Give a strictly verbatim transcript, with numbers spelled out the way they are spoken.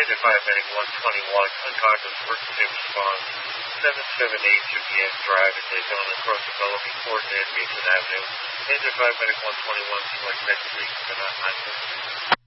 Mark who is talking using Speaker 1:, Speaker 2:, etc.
Speaker 1: United Paramedic one twenty-one, unconscious emergency response, seven seventy-eight Japan Drive in Daytona, across developing coordinated Mason Avenue. United Paramedic one twenty-one, select next week, but not nine one.